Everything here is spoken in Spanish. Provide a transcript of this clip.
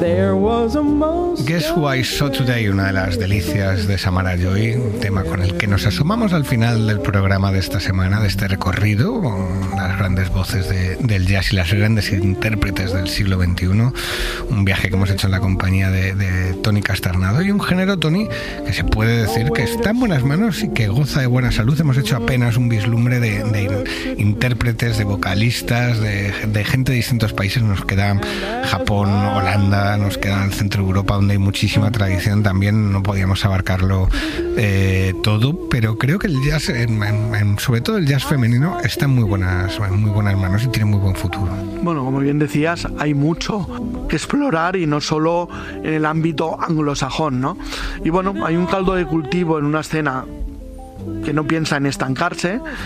Guess Who I Saw Today, una de las delicias de Samara Joy, un tema con el que nos asomamos al final del programa de esta semana, de este recorrido, con las grandes voces del jazz y las grandes intérpretes del siglo XXI, un viaje que hemos hecho en la compañía de Tony Casternado, y un género, Tony, que se puede decir que está en buenas manos y que goza de buena salud. Hemos hecho apenas un vislumbre de intérpretes, de vocalistas, de gente de distintos países. Nos queda Japón, Holanda, nos queda el centro de Europa, donde hay muchísima tradición. También no podíamos abarcarlo todo, pero creo que el jazz, sobre todo el jazz femenino, está en muy buenas manos y tiene muy buen futuro. Bueno, como bien decías, hay mucho que explorar y no solo en el ámbito anglosajón, ¿no? Y bueno, hay un caldo de cultivo en una escena que no piensa en estancarse,